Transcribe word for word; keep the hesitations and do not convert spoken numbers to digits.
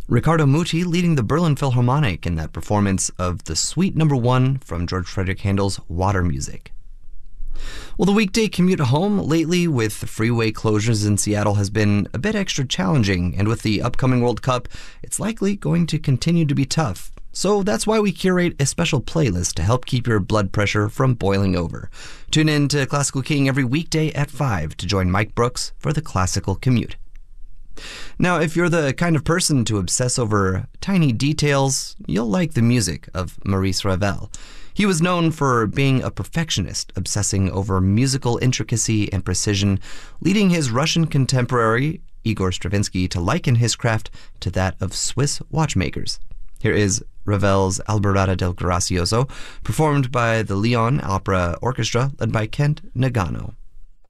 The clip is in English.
Riccardo Muti leading the Berlin Philharmonic in that performance of the Suite Number One from George Frederick Handel's Water Music. Well, the weekday commute home lately with freeway closures in Seattle has been a bit extra challenging, and with the upcoming World Cup, it's likely going to continue to be tough. So that's why we curate a special playlist to help keep your blood pressure from boiling over. Tune in to Classical King every weekday at five to join Mike Brooks for the Classical Commute. Now, if you're the kind of person to obsess over tiny details, you'll like the music of Maurice Ravel. He was known for being a perfectionist, obsessing over musical intricacy and precision, leading his Russian contemporary, Igor Stravinsky, to liken his craft to that of Swiss watchmakers. Here is Ravel's Alborada del Gracioso, performed by the Lyon Opera Orchestra, led by Kent Nagano.